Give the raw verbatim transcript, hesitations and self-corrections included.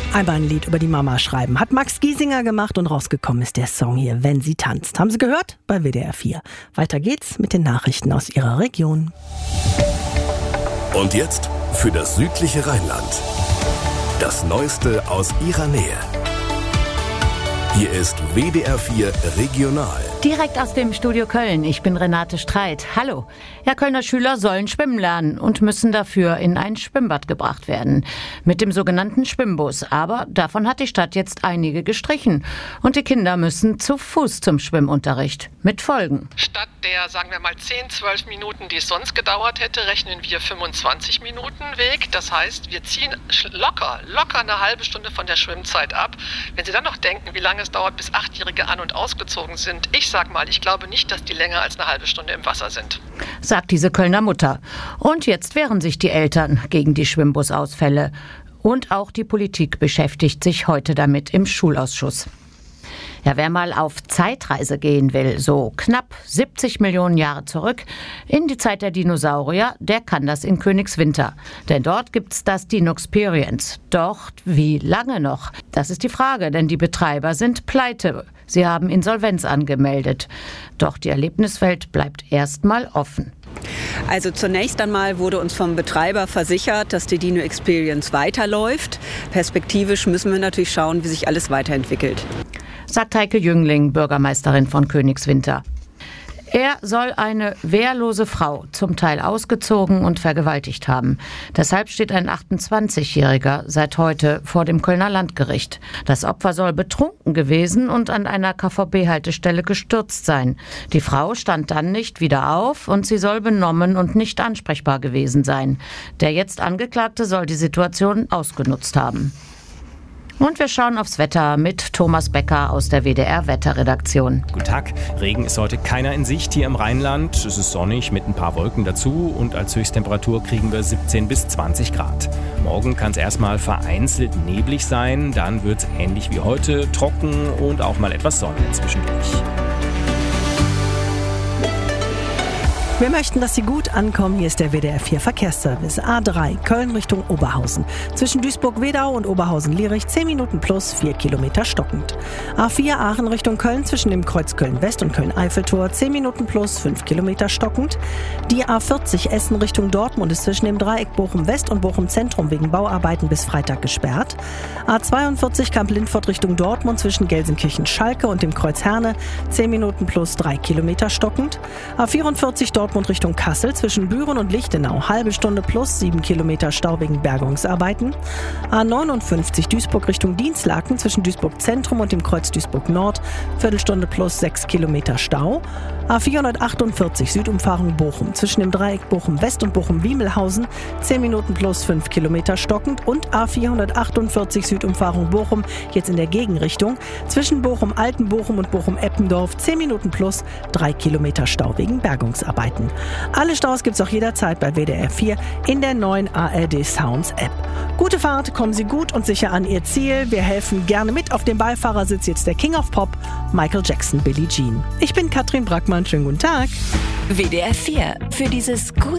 Einmal ein Lied über die Mama schreiben. Hat Max Giesinger gemacht und rausgekommen ist der Song hier, Wenn sie tanzt. Haben Sie gehört? Bei W D R vier. Weiter geht's mit den Nachrichten aus Ihrer Region. Und jetzt für das südliche Rheinland. Das Neueste aus Ihrer Nähe. Hier ist W D R vier Regional. Direkt aus dem Studio Köln. Ich bin Renate Streit. Hallo. Ja, Kölner Schüler sollen schwimmen lernen und müssen dafür in ein Schwimmbad gebracht werden. Mit dem sogenannten Schwimmbus. Aber davon hat die Stadt jetzt einige gestrichen. Und die Kinder müssen zu Fuß zum Schwimmunterricht. Mit Folgen. Statt der, sagen wir mal, zehn, zwölf Minuten, die es sonst gedauert hätte, rechnen wir fünfundzwanzig Minuten Weg. Das heißt, wir ziehen locker, locker eine halbe Stunde von der Schwimmzeit ab. Wenn Sie dann noch denken, wie lange es dauert, bis Achtjährige an- und ausgezogen sind. Ich sag mal, ich glaube nicht, dass die länger als eine halbe Stunde im Wasser sind. Sagt diese Kölner Mutter. Und jetzt wehren sich die Eltern gegen die Schwimmbusausfälle. Und auch die Politik beschäftigt sich heute damit im Schulausschuss. Ja, wer mal auf Zeitreise gehen will, so knapp siebzig Millionen Jahre zurück in die Zeit der Dinosaurier, der kann das in Königswinter. Denn dort gibt's das Dinoxperience. Doch wie lange noch? Das ist die Frage, denn die Betreiber sind pleite. Sie haben Insolvenz angemeldet. Doch die Erlebniswelt bleibt erstmal offen. Also zunächst einmal wurde uns vom Betreiber versichert, dass die Dino Experience weiterläuft. Perspektivisch müssen wir natürlich schauen, wie sich alles weiterentwickelt. Sagt Heike Jüngling, Bürgermeisterin von Königswinter. Er soll eine wehrlose Frau, zum Teil ausgezogen und vergewaltigt haben. Deshalb steht ein achtundzwanzigjähriger seit heute vor dem Kölner Landgericht. Das Opfer soll betrunken gewesen und an einer K V B-Haltestelle gestürzt sein. Die Frau stand dann nicht wieder auf und sie soll benommen und nicht ansprechbar gewesen sein. Der jetzt Angeklagte soll die Situation ausgenutzt haben. Und wir schauen aufs Wetter mit Thomas Becker aus der W D R-Wetterredaktion. Guten Tag. Regen ist heute keiner in Sicht hier im Rheinland. Es ist sonnig mit ein paar Wolken dazu und als Höchsttemperatur kriegen wir siebzehn bis zwanzig Grad. Morgen kann es erstmal vereinzelt neblig sein, dann wird es ähnlich wie heute trocken und auch mal etwas Sonne zwischendurch. Wir möchten, dass Sie gut ankommen. Hier ist der W D R vier Verkehrsservice. A drei, Köln Richtung Oberhausen. Zwischen Duisburg-Wedau und Oberhausen-Lierich zehn Minuten plus, vier Kilometer stockend. A vier, Aachen Richtung Köln zwischen dem Kreuz Köln-West und Köln-Eiffeltor zehn Minuten plus, fünf Kilometer stockend. Die A vierzig, Essen Richtung Dortmund ist zwischen dem Dreieck Bochum-West und Bochum-Zentrum wegen Bauarbeiten bis Freitag gesperrt. A zweiundvierzig, Kamp-Lindfort Richtung Dortmund zwischen Gelsenkirchen-Schalke und dem Kreuz Herne zehn Minuten plus, drei Kilometer stockend. A vierundvierzig, Dortmund und Richtung Kassel zwischen Büren und Lichtenau. Halbe Stunde plus, sieben Kilometer Stau wegen Bergungsarbeiten. A neunundfünfzig Duisburg Richtung Dienstlaken zwischen Duisburg Zentrum und dem Kreuz Duisburg Nord. Viertelstunde plus, sechs Kilometer Stau. A vierhundertachtundvierzig Südumfahrung Bochum zwischen dem Dreieck Bochum West und Bochum Wiemelhausen. zehn Minuten plus, fünf Kilometer stockend. Und A vierhundertachtundvierzig Südumfahrung Bochum jetzt in der Gegenrichtung zwischen Bochum Altenbochum und Bochum Eppendorf. zehn Minuten plus, drei Kilometer Stau wegen Bergungsarbeiten. Alle Staus gibt's auch jederzeit bei W D R vier in der neuen A R D Sounds App. Gute Fahrt, kommen Sie gut und sicher an Ihr Ziel. Wir helfen gerne mit. Auf dem Beifahrersitz jetzt der King of Pop, Michael Jackson, Billie Jean. Ich bin Katrin Brackmann. Schönen guten Tag. W D R vier. Für dieses gute